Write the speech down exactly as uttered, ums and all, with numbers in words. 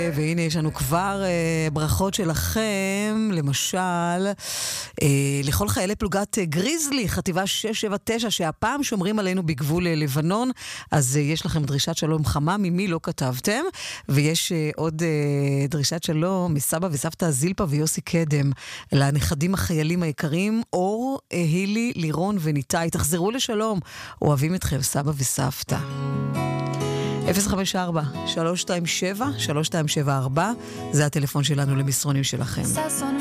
והנה יש לנו כבר אה, ברכות שלכם, למשל, אה, לכל חיילי פלוגת אה, גריזלי, חטיבה שש שבע תשע, שהפעם שומרים עלינו בגבול אה, לבנון, אז אה, יש לכם דרישת שלום חמה, ממי לא כתבתם, ויש אה, עוד אה, דרישת שלום מסבא וסבתא זילפה ויוסי קדם, לנכדים החיילים היקרים, אור, אה, הילי, לירון וניטאי, תחזרו לשלום, אוהבים אתכם, סבא וסבתא. אפס חמש ארבע שלוש שתיים שבע שלוש שתיים שבע ארבע, זה הטלפון שלנו למסרונים שלכם.